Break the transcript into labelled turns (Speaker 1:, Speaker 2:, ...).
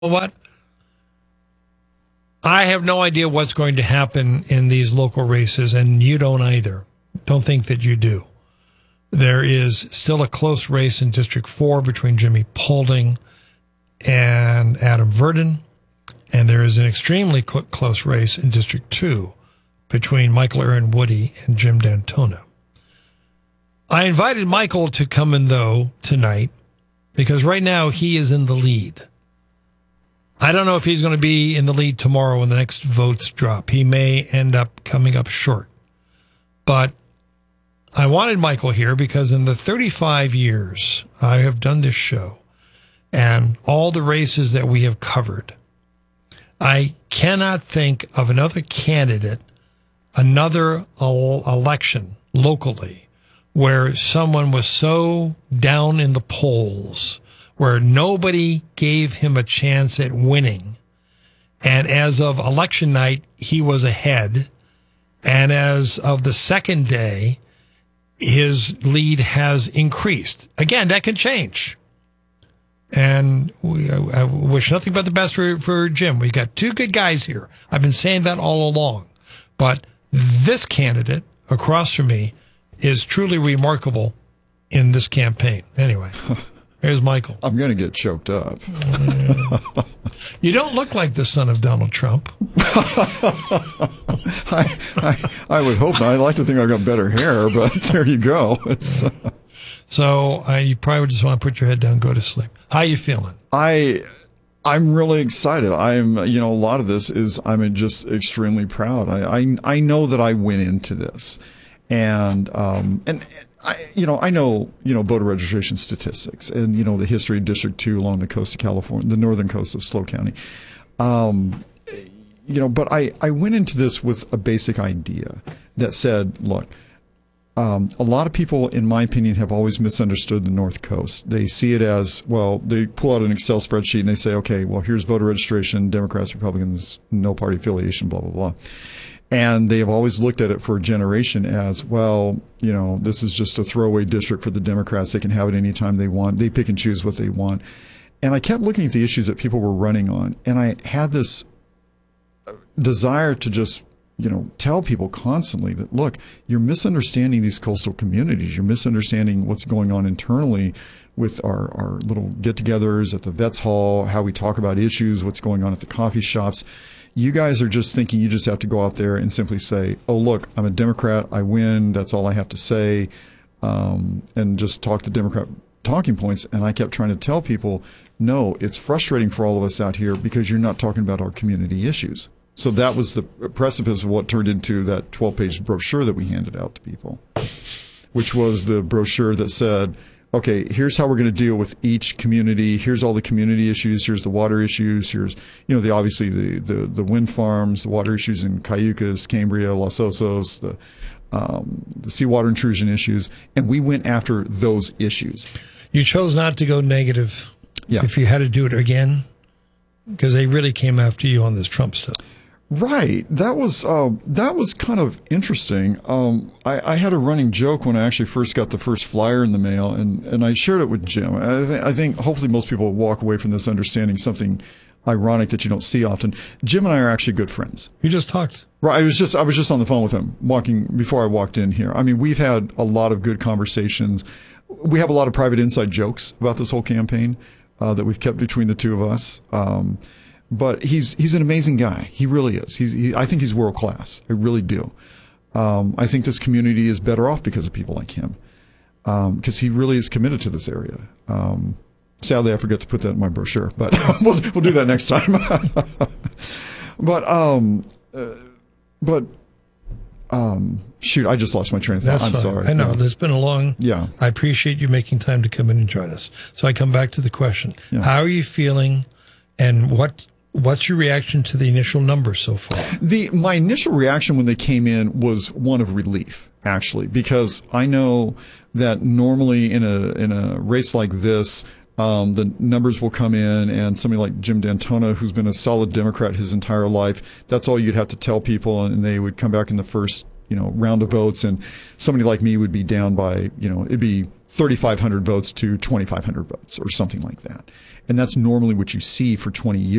Speaker 1: what? I have no idea what's going to happen in these local races, and you don't either. Don't think that you do. There is still a close race in District 4 between Jimmy Paulding and Adam Verdon, and there is an extremely close race in District 2 between Michael Aaron Woody and Jim D'Antona. I invited Michael to come in, though, tonight, because right now he is in the lead. I don't know if he's going to be in the lead tomorrow when the next votes drop. He may end up coming up short. But I wanted Michael here because in the 35 years I have done this show and all the races that we have covered, I cannot think of another candidate, another election locally where someone was so down in the polls, where nobody gave him a chance at winning. And as of election night, he was ahead. And as of the second day, his lead has increased. Again, that can change. And I wish nothing but the best for Jim. We've got two good guys here. I've been saying that all along. But this candidate across from me is truly remarkable in this campaign. Anyway. Here's Michael.
Speaker 2: I'm going to get choked up.
Speaker 1: You don't look like the son of Donald Trump.
Speaker 2: I would hope not. I like to think I've got better hair, but there you go. It's
Speaker 1: So you probably just want to put your head down and go to sleep. How are you feeling?
Speaker 2: I'm really excited. A lot of this is I'm just extremely proud. I know that I went into this, and I know voter registration statistics and, the history of District 2 along the coast of California, the northern coast of SLO County. But I went into this with a basic idea that said, look, a lot of people, in my opinion, have always misunderstood the North Coast. They see it as, well, they pull out an Excel spreadsheet and they say, okay, well, here's voter registration, Democrats, Republicans, no party affiliation, blah, blah, blah. And they have always looked at it for a generation as, well, this is just a throwaway district for the Democrats. They can have it anytime they want. They pick and choose what they want. And I kept looking at the issues that people were running on. And I had this desire to just, tell people constantly that, look, you're misunderstanding these coastal communities. You're misunderstanding what's going on internally with our little get-togethers at the Vets Hall, how we talk about issues, what's going on at the coffee shops. You guys are just thinking you just have to go out there and simply say, oh, look, I'm a Democrat. I win. That's all I have to say. And just talk the Democrat talking points. And I kept trying to tell people, no, it's frustrating for all of us out here because you're not talking about our community issues. So that was the precipice of what turned into that 12-page brochure that we handed out to people, which was the brochure that said, okay, here's how we're going to deal with each community. Here's all the community issues. Here's the water issues. Here's, obviously the wind farms, the water issues in Cayucas, Cambria, Los Osos, the seawater intrusion issues. And we went after those issues.
Speaker 1: You chose not to go negative.
Speaker 2: Yeah.
Speaker 1: If you had to do it again, because they really came after you on this Trump stuff.
Speaker 2: Right. That was kind of interesting. I had a running joke when I actually first got the first flyer in the mail, and I shared it with Jim. I think hopefully most people walk away from this understanding something ironic that you don't see often. Jim and I are actually good friends.
Speaker 1: You just talked.
Speaker 2: Right. I was just on the phone with him before I walked in here. I mean, we've had a lot of good conversations. We have a lot of private inside jokes about this whole campaign that we've kept between the two of us. But he's an amazing guy. He really is. I think he's world class. I really do. I think this community is better off because of people like him, because he really is committed to this area. Sadly, I forgot to put that in my brochure, but we'll do that next time. Shoot, I just lost my train of thought. I'm sorry.
Speaker 1: I know. It's been a long.
Speaker 2: Yeah.
Speaker 1: I appreciate you making time to come in and join us. So I come back to the question: How are you feeling, and what's your reaction to the initial numbers so far?
Speaker 2: My initial reaction when they came in was one of relief, actually, because I know that normally in a race like this, the numbers will come in, and somebody like Jim D'Antona, who's been a solid Democrat his entire life, that's all you'd have to tell people, and they would come back in the first round of votes, and somebody like me would be down by it'd be 3,500 votes to 2,500 votes or something like that. And that's normally what you see for 20 years.